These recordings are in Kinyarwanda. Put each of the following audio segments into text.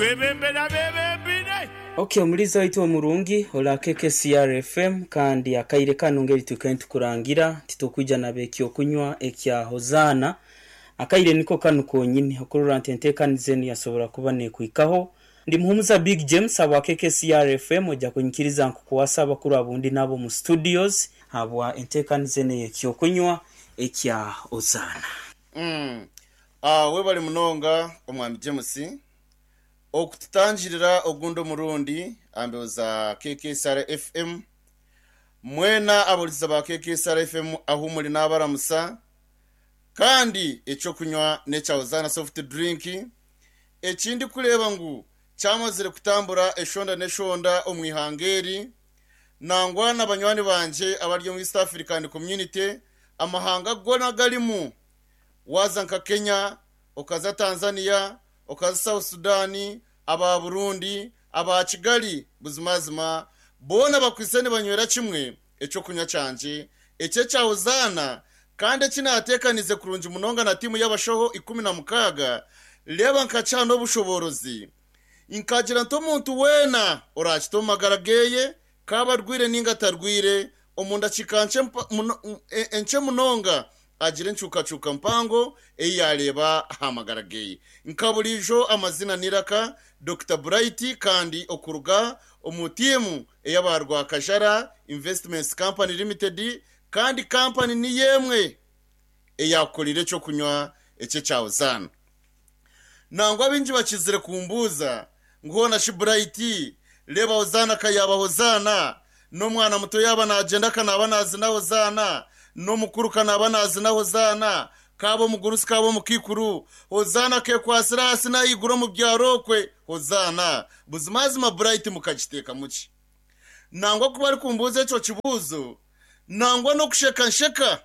Okay, muri zaito murungi ola KKCR-FM kandi akaire kanongeri tukenti kurangira titokujana bekyo kunywa ekya hozana akaire niko kanu konyine okurura ntentekanize yasobora kubane kwikaho ndi muhumuza Big James aba KKCR-FM ojja kunyikiriza nkukwasaba kuri abundi nabo mu studios habwa entekanize ekyo kunywa ekya hozana we bali munonga omwami James okututangirira ogundo murundi ambeoza KKCR-FM mwena aboliza ba KKCR-FM aho muri nabaramusa kandi echo kunywa nechauzana soft drink ekindi kureba ngu cyamazire kutambura eshonda neshonda omwihangeri nangwana abanywani banje abaryo mu East African Community amahanga gona galimu wazanka Kenya okaza Tanzania okaza South Sudani aba Burundi aba Kigali buzimazima bona bakwisene banywera kimwe echo kunywa canje eche cyawuzana kandi kinatekanize kurunji munonga na timu y'abashoho 16 leba nkacano bushoborozi inkagira nto muntu wena orachito magarageye kabarwire ninga tarwire omunda chikanche enche munonga agire ncuka mpango eyareba hamagarageye nkabulijo amazina niraka Dr. Bright kandi okuruga omutimu eyabarwa Kajara Investments Company Limited kandi company ni yemwe eyakolire cyo kunywa eche cyawuzana nangwa binji bakizire kumbuza ngona Bright leba hozana kayaba hozana no mwana muto yaba na agenda kana abanazi na hozana no mukuru kana abanazi na hozana kabo mugurusi kabo mukikuru hozana ke kwasira sina iguro mu byarokwe hozana buzimazima Bright mukagiteka muki nangwa kuba ari kumbuze cyo kibuzo nangwa no kusheka nsheka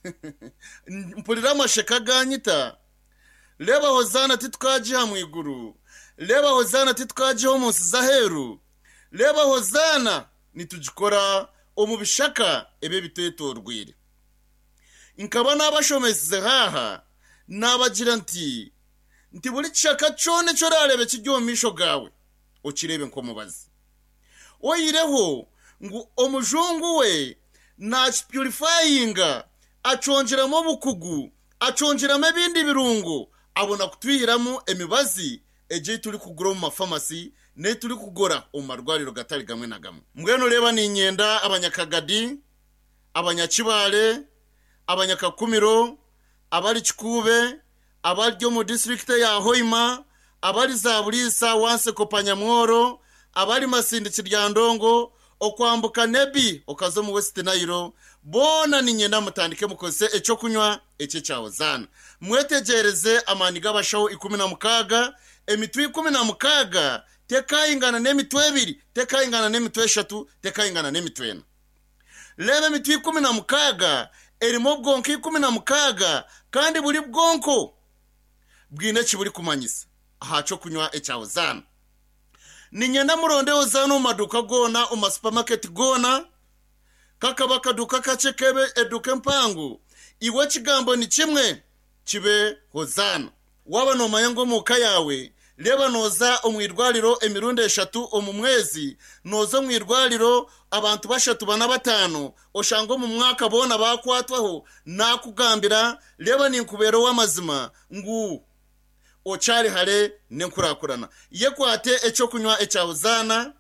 mpulira amasheka ganyita leba hozana titwaje hamwiguru leba hozana titwaje ho munsi zaheru leba hozana nitujikora omubishaka ebe bitetorwire inkaba nabashomeze haha nabagira nti buri chaka chone chorarebe kijyomisho gawe okirebe nko mubazi oyireho ngu omujungu we na purifyinga achongeramo bukugu achongeramo ebindi birungo abona kutwihiramo emibazi eje turi kugura mu mafamasi ne turi kugora omarwariro gatari gamwe na gamwe mbweno reba ni nyenda abanyakagadi abanyakibale abanyakakumiro abali Kikube abaryo mu district ya Hoima abali za Bulisa wanse kopanyamworo abali Masindi Kiryandongo okwambuka Nebi okazo mu West Nile bona ni nyenda mutandike mukose echo kunywa eche cyawuzana mwetegereze amani gabashaho 16 emitwe 16 tekayingana nemitwe 2 tekayingana nemitwe 3 tekayingana nemitwe 4 lebe emitwe 16 erimo bwonko 16 kandi buri bwonko bwine kiburi kumanyisa ahacho kunywa ecyawuzana ni nyenda muronde hozana mu maduka gona mu supermarket gona kakabaka duka kacekebe eduke mpangu iwe kigambo ni kimwe kibe hozana waba no mayango muka yawe leba noza omwirwaliro emirundi 3 omumwezi noza mwirwaliro abantu 3 bana 5 oshango mu mwaka bona bakwatwaho nakugambira leba ninkubero w'amazima ngu ochari hale nenkurakurana yekwate echo kunywa ecyawuzana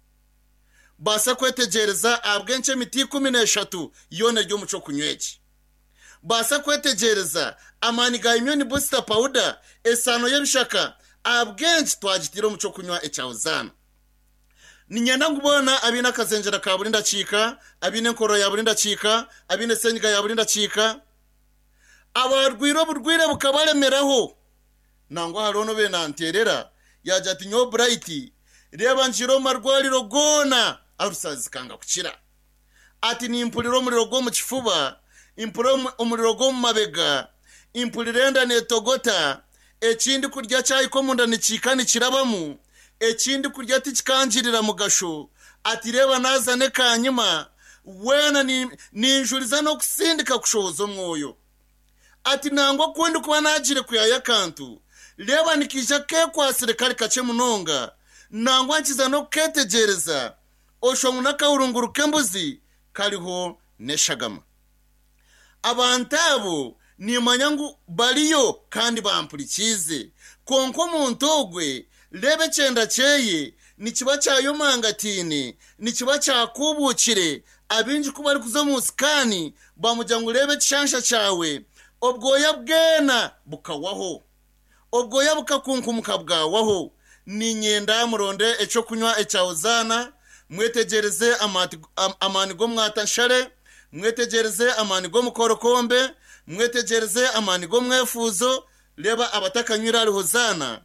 basa kwetegereza abwenche miti 13 yone ryo muco kunyweki basa kwetegereza amani ga immune booster powder esano yebishaka abwenche twagitiro muco kunywa ecyawuzana ninyana ngubona abina kazenjera ka burinda cika abine nkoro ya burinda cika abine senyiga ya burinda cika abarwiro burwire bukabaremeraho nangwa harono be nanterera yajati nyo Bright reba njiro marwaliro gona arusazi kanga kukira ati ni impuliro muriro go mu kifuba impuliro umuriro go mu mabega impulirenda netogota ekindi kurya cyayi ko munda nicikani kirabamu ekindi kurya tikikanjirira mu gasho ati reba nazane kanyuma wena ninjuriza no kusindika kushozo mwoyo ati nangwa kundi kuba nagire kuyaya kantu leba nikija ke kwasire kali kache munonga nangwa nkiza no ketegereza oshongu nakawurunguru kembuzi kaliho neshagama abantu abo nimanya ngu baliyo kandi bampurikize konko muntu ogwe lebe cyenda cyeye nikiba cyayomangatini nikiba cyakubukire abinji kuba ari kuzo musikani bamujya ngo lebe kishansha cyawe obwoya bwena bukawaho obwoya bukakunkumuka bwawaho ni nyenda muronde eco kunywa ecyawuzana mwetegereze amani go mwatanshare mwetegereze amani go mukorokombe mwetegereze amani go mwefuzo leba abatakanyira ari hozana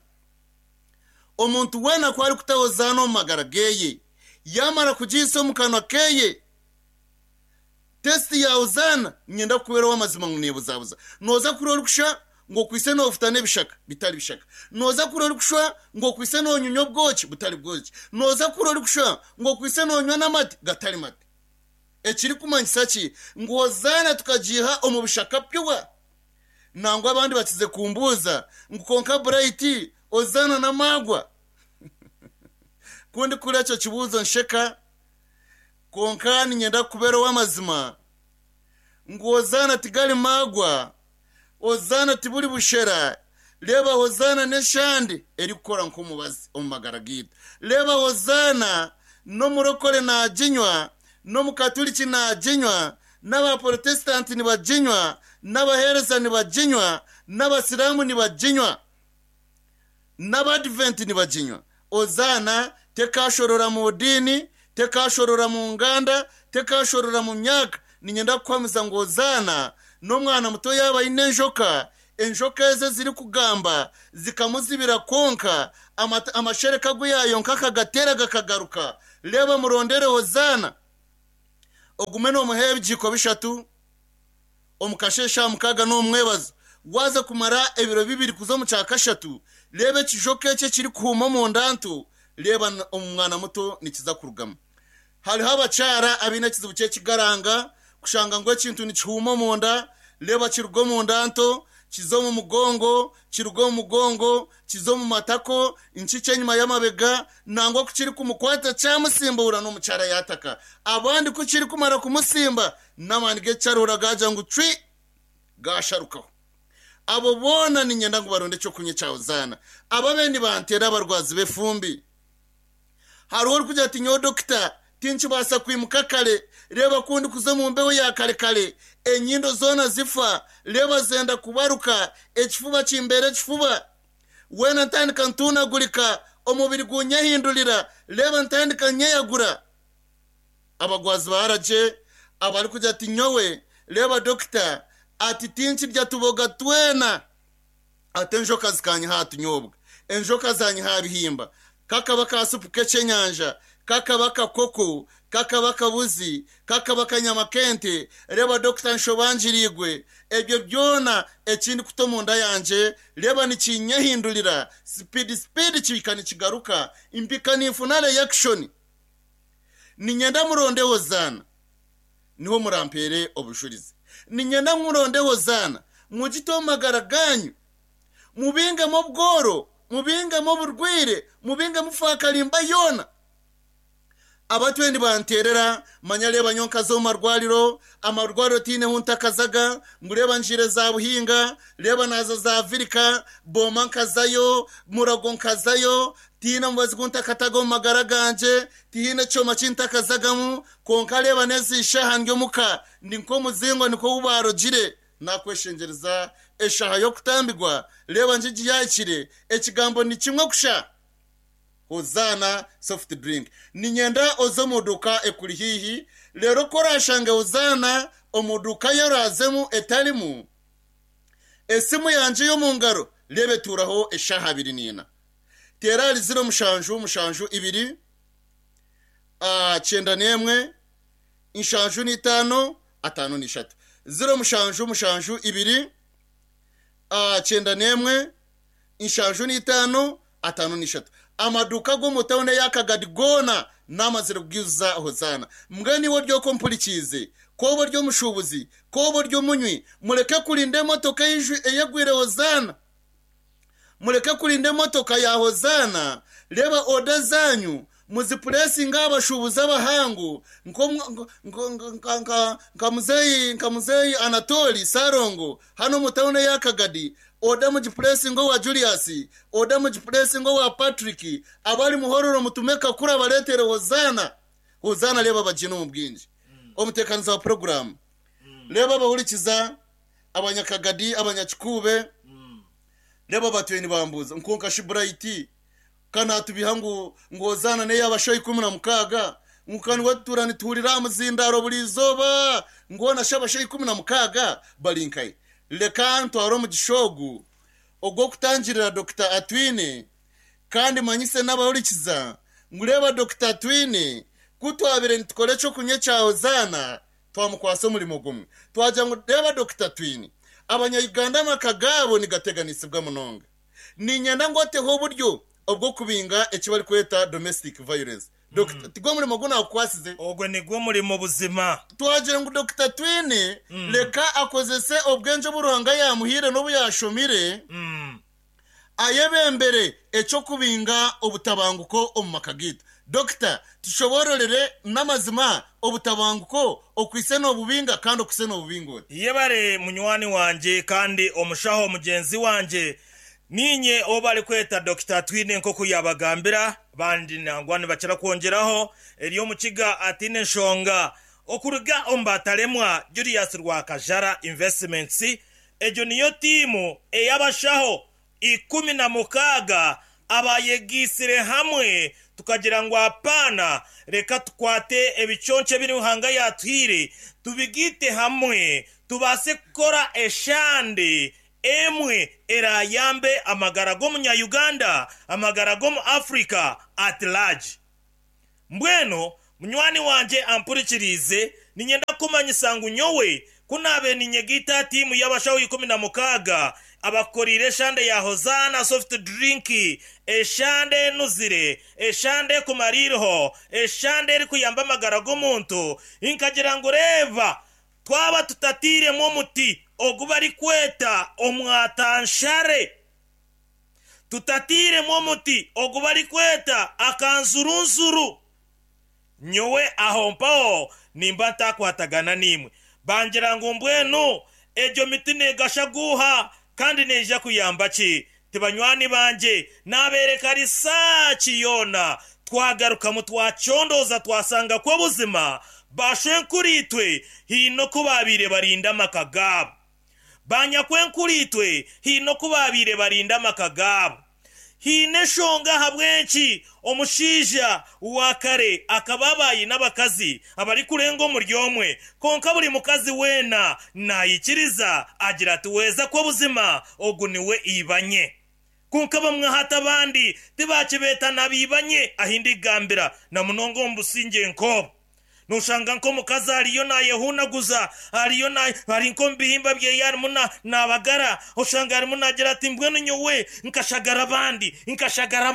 omuntu wena kwari kutawozana omagarageye yamara kujiso mukanwa keye testi ya hozana nyenda kubera wamazima ngunebuzabuza noza kurora kusha ngo kwise no ufitane bishaka bitari bishaka noza kurora kusha ngo kwise no nyunyo bwoki butari bwoki noza kurora kusha ngo kwise no nywa namati gatari mati ekiri kumanyisa ki ngo hozana tukajiha omubishaka pyuwa nangwa abandi batize kumbuza ngo konka bright ozana na magwa kundi kuri cyo kibuzo nsheka konka ni nyenda kubera wamazima ngo ozana tigali magwa ozana tiburi bushera leba hozana neshandi eri gukora nk'umubazi omumagaragida leba hozana no murokore na jinywa no mukatoliki na jinywa n'aba protestant ni bajinywa n'abahereza ni bajinywa n'abasilamu ni bajinywa n'abadvent ni bajinywa ozana tekashorora mu dini tekashorora mu nganda tekashorora mu myaka ni nyenda kwamiza ngo ozana no mwana muto yaba inenjoka enjoka ze ziri kugamba zikamuzibira konka amashereka guyayo nkakagatera gakagaruka leba murondere hozana ogumeno muhebjiko bishatu omukashesha mukaga no mwebaza waza kumara ebiro bibiri kuzo mu cyakashatu lebe kijoke cye kiri kuhuma mu ndantu leba umwana muto nikiza kurugama hari habacara abine kizibuke kigaranga kushanga ngo ikintu nikihuma mu nda leba kirugo mu ndanto kizo mu mugongo kirugo mu mugongo kizo mu matako inchice nyuma y'amabega nangwa kukiri kumukwata cyamusimbura no mucara yataka abandi kukiri kumara kumusimba namanige cyarura gaja ngo twi gasharukaho abo bona ni nyenda ngo baronde cyo kunye cyawuzana ababeni bantera abarwazi befumbi hariho kujya ati nyo doctor tinchi basa kwimuka kale reba kundi kuza mu mbeho ya kale kale enyindo zona zifa leba zenda kubaruka ekifuba kimbere kifuba wena ntandika ntunagurika omubiri gunyahindulira leba ntandika nyeyagura abagwazi baraje abari kujya ati nyowe leba doctor ati tinchi bya tuboga twena atenjoka zikanye hatunyobwa enjoka zanyi habihimba kakabaka supu kechenyanja kakabaka koko kakabaka buzi kakabaka nyamakente reba Dr. Nshobanjirigwe ebyo byona ekindi kutomunda yanje reba nikinyahindulira speed kibikani kigaruka impikani funale action ni nyenda muronde hozana niho murampere obushurize ni nyenda muronde hozana mugitomagara ganyu mubinga mu bworo mubinga mu burwire mubinga mufakalimba yona abatwendi banterera manyaleba nyonka zo marwariro amarwariro tine huntakazaga ngureba njire za buhinga leba nazo za Afrika boma nkazayo murago nkazayo tina mbazi kuntakatago magaraganje tihine choma cintakazagamu konka leba nezisha hangyo muka ndinko muzingo niko ubarogire nakweshengereza eshaha yo kutambigwa leba njiji yakire ekigambo ni kimwe kusha hozana soft drink ni nyenda ozo moduka ekuri hihi lero korashanga hozana omoduka yarazemu etalimu esimu yanje yo mungaro lebe turaho eshaha abiri nina terali ziro mushanju ibiri cyenda nemwe inshanju ni 5 atanu ni 3 ziro mushanju ibiri cyenda nemwe inshanju ni 5 atanu ni 3 amaduka go mutawone yakagadigona namazire bwiza hozana mgani wodyo kompurikize kobo ryo mushubuzi kobo ryo munywi mureke kurinde motoka y'ijwi eyagwire hozana mureke kurinda motoka ya Hozana reba oda zanyu muzipuresinga abashubuza abahangu nkamuzeyi Anatoli Sarongo hano mutawone ya Kagadi oda mujipuresingo wa Julius oda mujipuresingo wa Patrick abari muhororo mutumeka kuri abaletere Hozana reba bajino mu bwinji omutekaniza wa program reba bahurikiza abanyakagadi abanyakikube reba batweni bambuza nkonka Shibraiti kana tubihangu ngozana ne yabashayi 16 nkani waturani turira muzindaro buri zoba ngona shabashayi 16 balinkai lekanto aro mu gishogu ogwo kutangirira Dr. Atwine kandi manyise n'abahurikiza ngureba Dr. Atwine kutwabire ntukore cyo kunye cya Hozana twamukwase muri mugumwe twaje ngo reba Dr. Atwine abanyayuganda makagabo ni gateganisi bwa munonga ni nyanda ngote ho buryo obwo kubinga ekibari kweta domestic violence Dr. Tigwa muri maguna akwasize ogwe nigwo muri mu buzima twaje ngo Dr. Atwine leka akozese obwenje buruhanga yamuhire no buyashomire ayebembere eco kubinga obutabanguko omumakagita Dr. tushobororere namazima obutabanguko okwise no bubinga kandi okwise no bubingo yebare munywani wanje kandi omushaho mugenzi wanje ninye obali kweta Dr. Atwine nko kuyabagambira bandi nangwane bacira kwongeraho eriyo mukiga Atine Nshonga okuruga ombataremwa Julius Rwakajara Investments ejo niyo timu eyabashaho 16 abayegisire hamwe tukagira ngo apana reka tukwate ebiconce biri hanga yatwire tubigite hamwe tubase gukora eshande emwe erayambe amagarago mu Uganda amagarago mu Africa at large mbweno munywani wanje ampurikirize ninyenda kumanyisa ngo nyowe kunabe ninyegita timu y'abashaho 16 abakorire shande ya Hozana soft drink eshande nuzire eshande kumaririho eshande eri kuyamba amagarago muntu inkagira ngo reva twaba tutatire mu muti ogubari kweta omwatanshare tutatire mu muti ogubari kweta akanzurunzuru nyowe ahompao nimba ntakwatagana nimwe bangira ngo mbwenu ejo mitine gashaguha kandi neja kuyamba ki tibanywani banje nabereka risachi yona twagaruka mu twacondoza twasanga kwa buzima bashwenkuritwe hino kubabire barinda makagabo banyakwenkuritwe hino kubabire barinda makagabo hine shonga habwenchi omushija wakare akababayi n'abakazi abari kurengo muryomwe konka buri mukazi wena nayikiriza agira tuweza kwa buzima oguniwe ibanye konka bamwe hata bandi tibakibeta nabibanye ahindi gambira na munongo mbusinge nko nushanga nko mukazi ariyo nayehunaguza ariyo bari nko mbihimba bye yari muna nabagara ushanga ari munagira ati mbwene nyowe nkashagara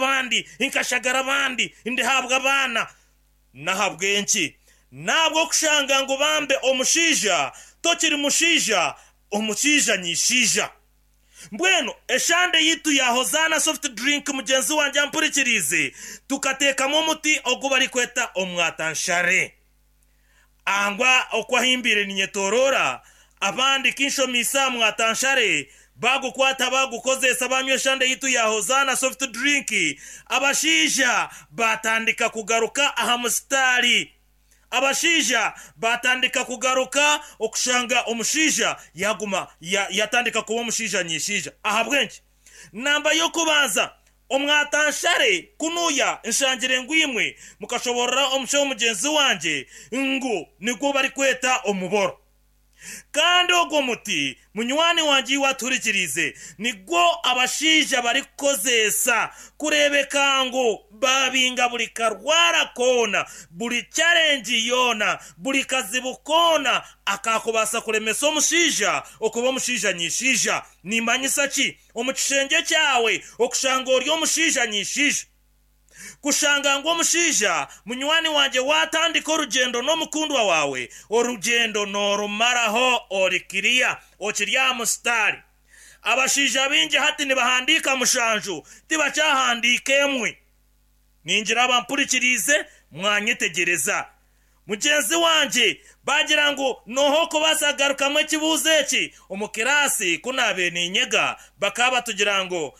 abandi indi habwa abana nahabwenki nabwo kushanga ngo bambe omushija tokiri mushija omushija nyishija mbweno eshande yitu ya Hozana soft drink mugenzi wanje ampurikirize tukateka mu muti ogubari kweta omwatanshare angwa okwahimbire ninyetorora abandi kinsho misa mwatanshare bagukwata bagukozesa banywe shande yitu ya Hozana soft drink abashija batandika kugaruka ahamustari abashija batandika kugaruka okushanga omushija yaguma yatandika kuba omushija nyishija ahabwenki namba yo kubanza omwatanshare kunuya nshangire ngwimwe mukashobora omusho mugenzi wanje ngo niko bari kweta omuboro kandi ogwo muti munywani wanje waturikirize nigwo abashija bari kozesa kurebeka ngo babinga buri karwara kona buri challenge yona buri kazibu kona akakubasa kuremesa omushija okuba omushija nyishija nimanyisa ki omukishenge cyawe okushanga ori omushija nyishija kushanga ngo omushija munywani wanje watandika orugendo n'omukundwa wawe orugendo norumaraho orikiriya okirya mustari abashija bingi hati nibahandika mushanju tibacyahandikemwe ningira abampurikirize mwanyitegereza mugenzi wanje bagira ngo noho ko basagarukamwe kibuze eki omukirasi kunabe ninyega bakaba tugira ngo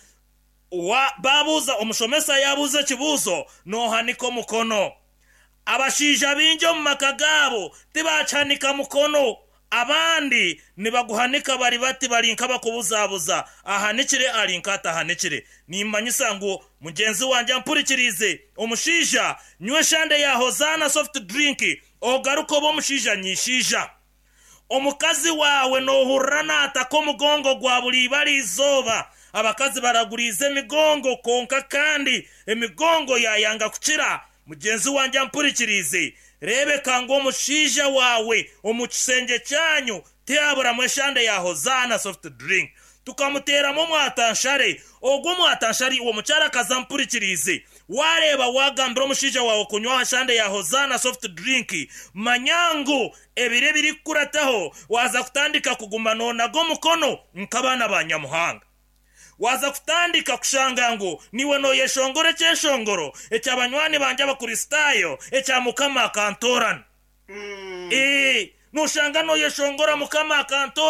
babuza omushomesa yabuze kibuzo nohaniko mukono abashija binjo mu makagabo tibacanika mukono abandi nibaguhanika bari bati barinka bakubuzabuza ahanikire arinkata ahanikire nimanyisa ngo mugenzi wanje ampurikirize omushija nywe shande ya Hozana soft drink ogaruko bo mushija nyishija omukazi wawe nohurana atako mugongo gwa buli bari izoba abakazi baragurize migongo konka kandi emigongo yayanga kucira mugenzi wanje ampurikirize rebeka ngo mushija wawe omukisenge cyanyu teabura mweshande ya Hozana soft drink tukamutera mu mwatanshare ogwo mwatanshari uwo mucara kazampurikirize wareba wagambira mushija wawe kunywa shande ya Hozana soft drink manyango ebire biri kurataho waza kutandika kuguma nonago mukono nkabana banyamuhanga waza kutandika kushanga ngo niwe no yeshongore cyeshongoro ecyabanywane banje abakristayo ecyamukama kantorana nushanga no yeshongora mukama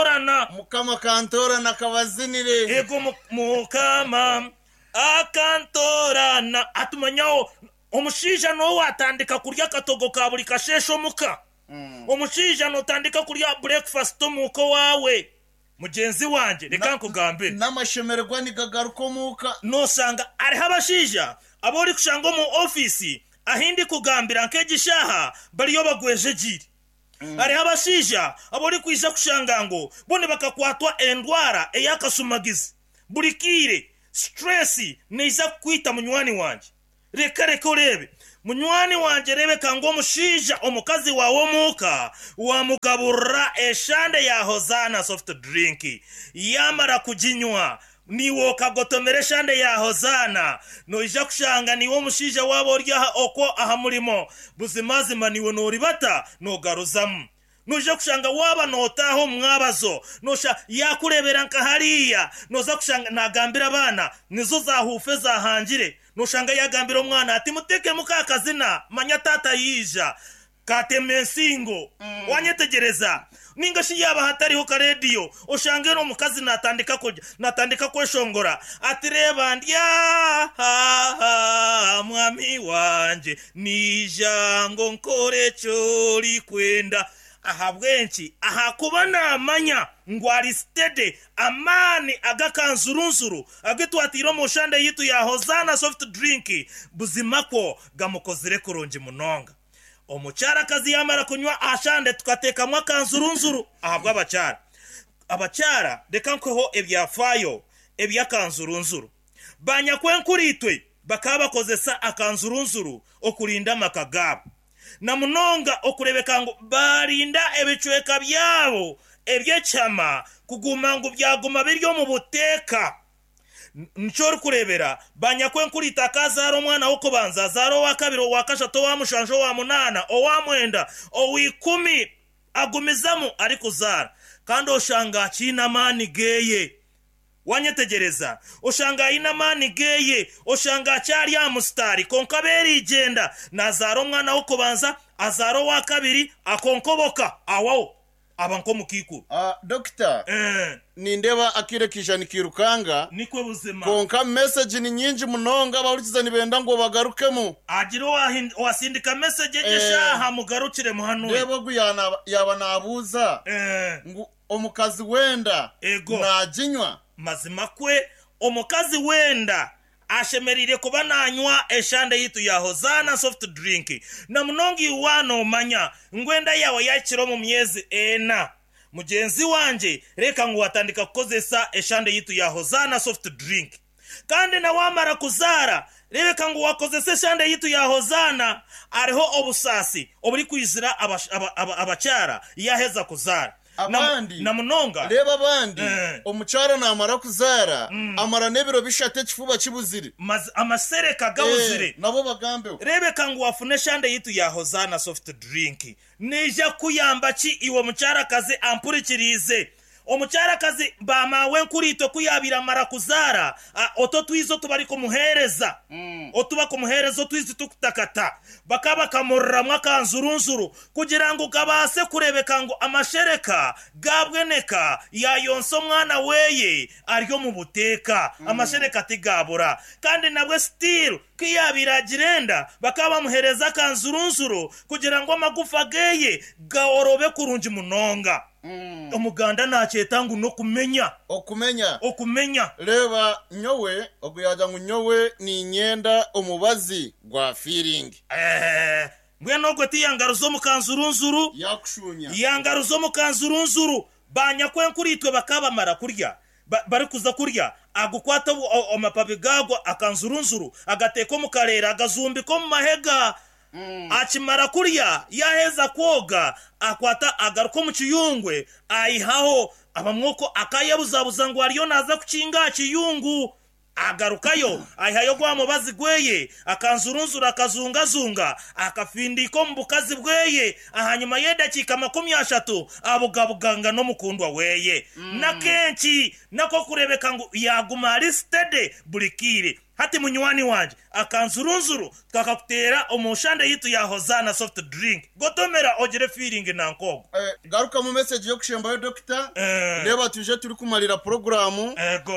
kantorana kabazinire ego mukama akantorana atumanyaho omushija no watandika kurya katogo ka buri kashesho muka omushija no tandika kurya breakfast muko wawe mugenzi wanje reka nkugambire n'amashemerwa nigagaruko muka nosanga ari habashija abori kushanga mu office ahindi kugambira nkegishaha bariyo bagweje jiri ari habashija abori kwiza kushanga ngo bone bakakwatwa endwara eyakasumagizi burikire stress neiza kwita munywani wanje reka urebe munywani wanje rebeka ngo mushija omukazi wawo muka wamugabura eshande ya Hozana soft drink yamara kujinywa niwo kagotomere shande ya Hozana noija kushanga niwo mushija wabo rya oko aha murimo buzimazima niwo noribata nogaruzamu noja kushanga waba notaho mwabazo nosha yakurebera nkahariya noza kushanga nagambira abana nizo zahufe zahangire noshanga yagambira umwana ati muteke mukakazina manya tata yija katemensingo wanyetegereza ningashi yaba hatariho ka radio oshange no mukazi natandika kweshongora ati reba ndya mwami wanje nijango nkore cyori kwenda aha bwenchi aha kuba namanya ngwari stede amani agakanzurunzuru agitwatiro mu shande yitu ya Hozana soft drink buzimako gamukozire kuronje munonga omucyara kazi yamara kunywa ashande tukateka mwakanzurunzuru ahabwa abacyara reka nkoho ebyafayo ebyakanzurunzuru banyakwenkuritwe bakabakozesa akanzurunzuru okulinda makagabo na munonga okurebeka ngo barinda ebicweka byabo ebyechama kuguma ngo byaguma biryo mu buteka nchori kurebera banyakwenkurita kazaro mwana uko banza zaro wa kabiri wa kashato wa mushanjo wa munana o wa mwenda o wikumi agumizamu ari kuzara kandi oshanga china mani geye wanyetegereza oshanga ina mani geye oshanga cyari ya mustari konkaberi igenda nazaro mwana uko banza azaro wa kabiri akonkoboka awawo abanko mukiku doctor nindeba akirekisha nikirukanga nikwe buzima konka message ni nyinji munonga bahurikiza nibenda ngo bagarukemo agiro wasindika message eshaha mugarukire muhanu ndebo guyana yaba nabuza ngo omukazi wenda najinywa mazima kwe omukazi wenda ashemerire kuba nanywa eshande yitu ya Hozana soft drink na munongi wano manya ngwenda yawe yakiro mu myezi ena mugenzi wanje reka ngo watandika kukozesa eshande yitu ya Hozana soft drink kandi na wamara kuzara reka ngo wakozesa eshande yitu ya Hozana ariho obusasi oburi kwizira abacyara yaheza kuzara abandi na munonga reba abandi omucyara namara kuzara amara nebiro bishate kifuba kibuzire amasereka gabuzire nabo bagambe rebeka ngo wafune shande yitu ya Hozana soft drink neja kuyamba ki iwo mucyara kaze ampurikirize omucyarakazi bamawe nkurito kuyabira mara kuzara oto twizo tubari kumuhereza otuba kumuhereza twizi tukutakata bakaba kamurramwa kanzurunzuru kugira ngo kabase kurebeka ngo amashereka gabweneka yayonso mwana weye aryo mu buteka amashereka tigabura kandi nabwe still kiyabira girenda bakaba bamuhereza kanzurunzuru kugira ngo amagufa geye gaorobe kurunji munonga omuganda nachetangu no kumenya reba nyowe oguyaja ngo nyowe ni nyenda omubazi gwa feeling mbweno goti yangaruzo mukanzurunzuru yakushunya yangaruzo mukanzurunzuru banyakwe nkuritwe bakaba mara kurya bari kuza kurya agukwata omapabe gagwa akanzurunzuru agateko mukarera agazumbi ko mu mahega akimara kurya yaheza koga akwata agaruko mu kiyungwe ayihaho abamwoko akayabuzabuza ngo ariyo naza kukinga kiyungu agarukayo ayihayo gwa mubazi gweye akanzurunzura akazungazunga akafindiko mu bukazi bweye ahanyuma y'edakika 30 abugabuganga no mukundwa weye na kenshi nako kurebeka ngo yaguma listed bulikire hati munywani wanje akanzurunzuru twakakutera omushande yitu ya Hozana soft drink gotomera ogere feeling nankogo garuka mu message yo kushemba yo doctor reba tuje turi kumalira programu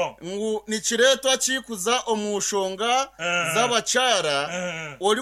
ngo ni kiretwa kikuza omushonga z'abacara ori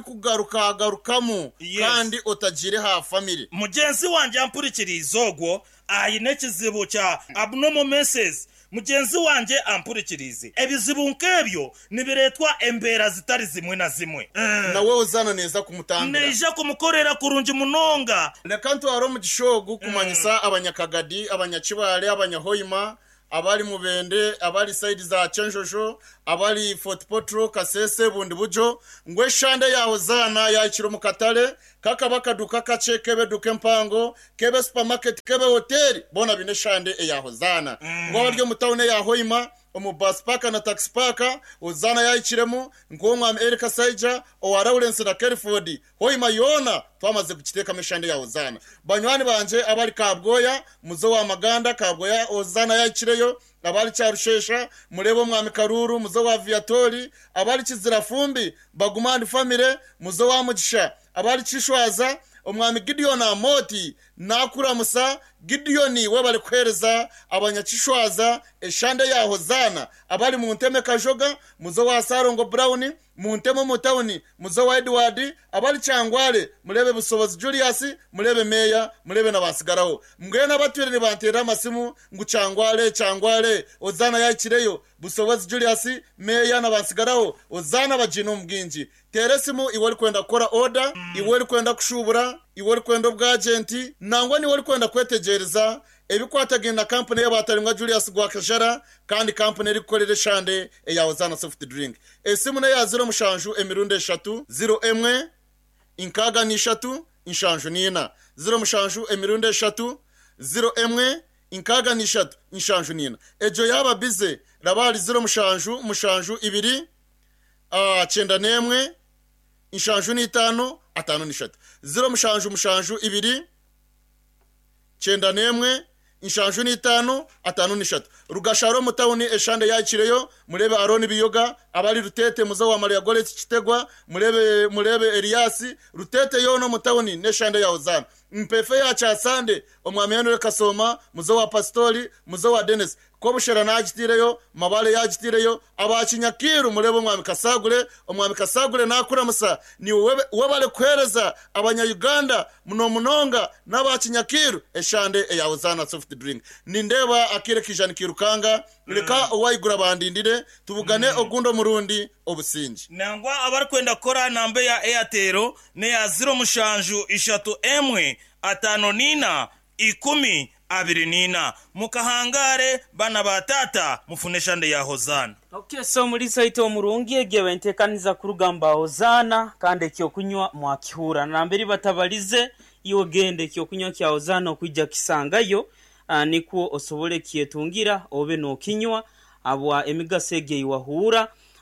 kugarukamu kandi otagire ha family mugenzi wanje ampurikirizogo ayine kizibu cha abnormal menses mugenzi wanje ampurikirize ebizibu nkebyo nibiretwa embera zitari zimwe na zimwe nawe uzana neza kumutangira neja kumukorera kurunji munonga lekantu aro mu gishogu kumanyisa abanyakagadi abanyakibale abanyahoyima abali mubende abali side za Chenjojo abali Fort Potro Kasese bundi bujo ngwe shande ya Hozana ya ikiro mukatale kakabakaduka kachekebe duke mpango kebe supermarket kebe hotel bona bine shande ya Hozana ngo baryo mutawune ya Hoyima omubus park na taxi park Hozana ya ikiremo ngo mwami Erika Saija o Lawrence na Kerford Hoyima yona twamaze gukiteka meshande ya Hozana banywani banje abali Kabgoya muzo wa Maganda Kabgoya Hozana ya ikireyo abali Charushesha murebo mwami Karuru muzo wa Viatori abali Kizirafumbi Bagumandi family muzo wa Mugisha abali Kishwaza omwami Gideon Amoti nakura musa Gideoni we bali kwereza abanyakishwaza eshande ya Hozana abali mu nteme Kajoga muzo wa Sarongo Brown mu nteme Mutawuni muzo wa Edward abali Cyangwale murebe Busobozi Julius murebe Meya murebe nabasigaraho mbwena batwire bantera amasimu ngo Cyangwale Hozana ya ikireyo Busobozi Julius Meya nabasigaraho Hozana bajino mbwinji teresimu iwari kwenda kora order iwari kwenda kushubura iwari kwenda bwagenti nangwa ni wari kwenda kwetegereza ebikwatagenda company y'abatarimwa Julius Gwakajara kandi company eri kukorera shande ya Hozana soft drink esimu na ya 0 mushanju emirundi 3 01 inkaga ni 3 inshanju nina 0 mushanju emirundi 3 01 inkaga ni 3 inshanju nina ejo yaba bize rabali 0 mushanju 2 chenda nemwe inshanju ni 5 atanu ni 3 0 mushanju 2 chenda nemwe inshanju ni 5 atanu ni 3 rugasharo mutawuni eshande yakireyo murebe Aroni Biyoga abali Rutete muzo wa Maria Goret Kitegwa murebe Elias Rutete yono mutawuni neshande ya Hozana mpefe ya Chasande omwami Henry Kasoma muzo wa Pastori muzo wa Dennis kobushera nagitireyo mabale yagitireyo abakinyakiru murebe omwami Kasagule nakura musa ni webale kwereza abanya Uganda munonga n'abakinyakiru eshande ya Hozana soft drink nindeba akire kijani kirukanga reka owayigura bandindire tubugane ogundo murundi obusinji nangwa abari kwenda kora nambe ya Airtel ne ya 0 mushanju 3 atano nina 10 abiri nina mukahangare bana batata mufunesha nde ya Hozana. Okay, so muri site omurungi egewe ntekaniza kurugamba Hozana kandi kyo kunywa mwakihura namberi batabalize iyo gende kyo kunywa kya Hozana okwijja kisangayo nikuo osobole kietungira obe no kinywa abwa emigasege iwahura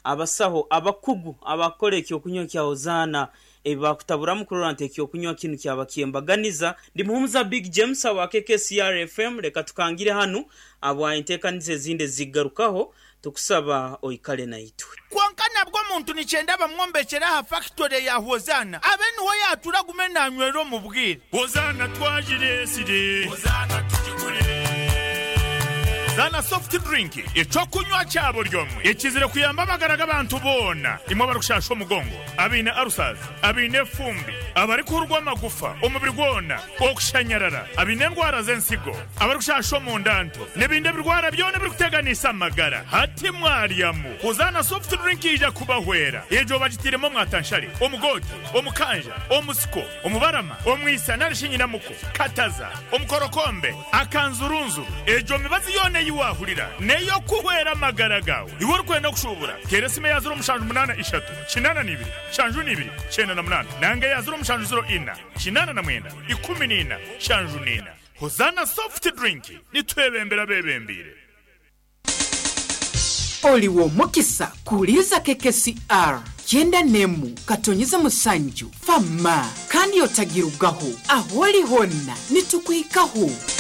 abasaho abakugu abakore ekyokunywa kya Hozana bakutabura mukurorante ekyokunywa kinu kyabakiyembaganiza ndi muhumuza Big James wa KKCR FM reka tukangire hano abwa intekanize zinde zigarukaho tukusaba oikale na itwe kwankana bwo muntu nichenda bamwombekera ha factory ya Hozana abeni ho yatura gumena anywero mu bwire Hozana twajire sire Hozana tujigure Hozana soft drink echokunywa cyabo ryomwe ekizire kuyamba bagaraga abantu bona imwe barushasho mugongo abine arusazi abine fumbi abari kurwa amagufa umubiri gwona okushanyarara abine ndwara zensigo abari kushasho mu ndanto nebinde birwara byone biri kuteganisa amagara hati mwariyamu Hozana soft drink ija kubahwera ejo bagitiremo mwatanshari omugodi omukanja omusiko omubarama omwisa narishinyina muko kataza omukorokombe akanzurunzu ejo mibazi yone yiwahurira neyo kuhwera amagara gawe iwe kwenda kushubura keresime yazuro mushanju 83 82 shanju 2 98 nange yazuro mushanju 04 89 14 shanju 9 Hozana soft drink nitwebembera bebembire Oliwo mukisa kuliza KKCR Jenda nemu katonyeza musanju fama kandi yotagirugaho aholi honna nitukwikaho